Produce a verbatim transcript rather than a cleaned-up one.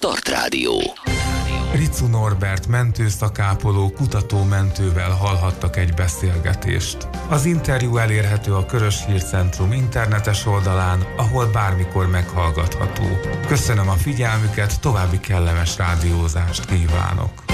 Start Rádió. Ricu Norbert mentőszakápoló kutatómentővel hallhattak egy beszélgetést. Az interjú elérhető a Körös Hírcentrum internetes oldalán, ahol bármikor meghallgatható. Köszönöm a figyelmüket, további kellemes rádiózást kívánok!